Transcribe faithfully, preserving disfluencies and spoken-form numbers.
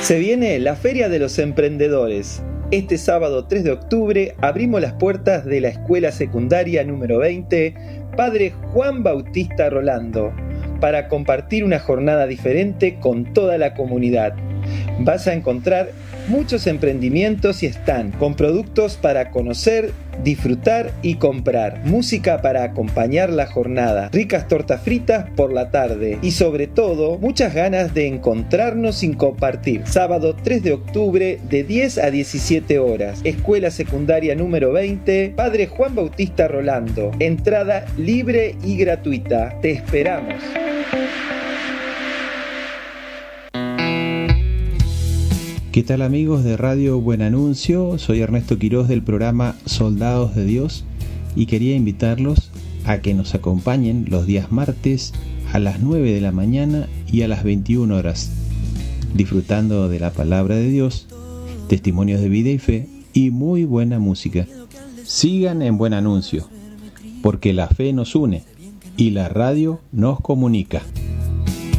Se viene la Feria de los Emprendedores. Este sábado tres de octubre abrimos las puertas de la Escuela Secundaria número veinte, Padre Juan Bautista Rolando, para compartir una jornada diferente con toda la comunidad. Vas a encontrar muchos emprendimientos y stand con productos para conocer, disfrutar y comprar, música para acompañar la jornada, ricas tortas fritas por la tarde y sobre todo muchas ganas de encontrarnos y compartir. Sábado tres de octubre de diez a diecisiete horas, Escuela Secundaria número veinte, Padre Juan Bautista Rolando. Entrada libre y gratuita. Te esperamos. ¿Qué tal amigos de Radio Buen Anuncio? Soy Ernesto Quiroz del programa Soldados de Dios y quería invitarlos a que nos acompañen los días martes a las nueve de la mañana y a las veintiuna horas, disfrutando de la palabra de Dios, testimonios de vida y fe y muy buena música. Sigan en Buen Anuncio, porque la fe nos une y la radio nos comunica.